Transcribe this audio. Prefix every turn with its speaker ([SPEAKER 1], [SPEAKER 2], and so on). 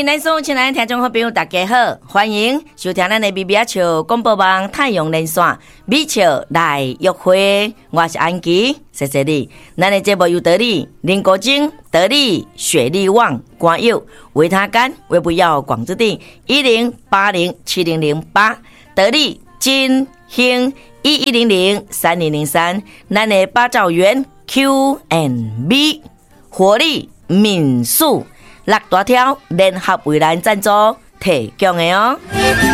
[SPEAKER 1] 位咱所有亲爱的听众好朋友大家好，欢迎收听咱的米米笑广播网太阳连线米笑来约会，我是安琪，谢谢你。咱的节目由得力、林国晶、得力、雪力旺、关友、维他干、微不要广之地10807008，得力金兴11003203，咱的八兆元 Q&B 活力民宿6大条联合为咱赞助提供的哦。